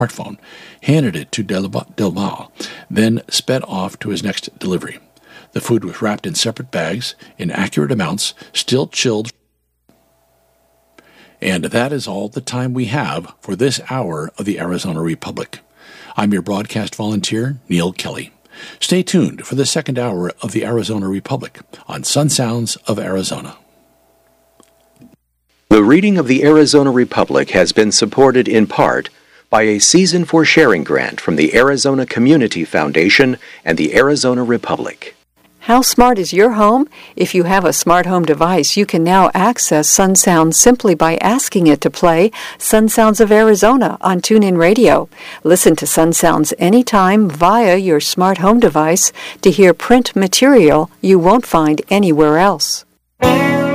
smartphone, handed it to Delmal, then sped off to his next delivery. The food was wrapped in separate bags, in accurate amounts, still chilled. And that is all the time we have for this hour of the Arizona Republic. I'm your broadcast volunteer, Neil Kelly. Stay tuned for the second hour of the Arizona Republic on Sun Sounds of Arizona. The reading of the Arizona Republic has been supported in part by a Season for Sharing grant from the Arizona Community Foundation and the Arizona Republic. How smart is your home? If you have a smart home device, you can now access Sun Sounds simply by asking it to play Sun Sounds of Arizona on TuneIn Radio. Listen to Sun Sounds anytime via your smart home device to hear print material you won't find anywhere else.